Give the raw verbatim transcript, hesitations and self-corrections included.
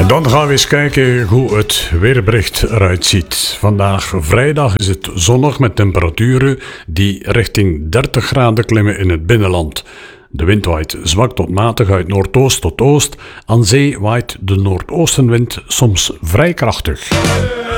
Dan gaan we eens kijken hoe het weerbericht eruit ziet. Vandaag vrijdag is het zonnig met temperaturen die richting dertig graden klimmen in het binnenland. De wind waait zwak tot matig uit noordoost tot oost. Aan zee waait de noordoostenwind soms vrij krachtig.